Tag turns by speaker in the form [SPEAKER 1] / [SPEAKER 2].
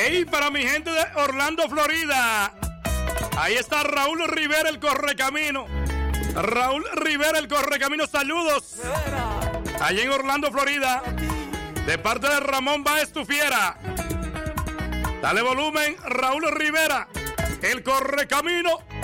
[SPEAKER 1] Hey, para mi gente de Orlando, Florida. Ahí está Raúl Rivera, el Correcamino. Raúl Rivera, el Correcamino, saludos. Allí en Orlando, Florida. De parte de Ramón Báez, tu fiera. Dale volumen, Raúl Rivera, el Correcamino.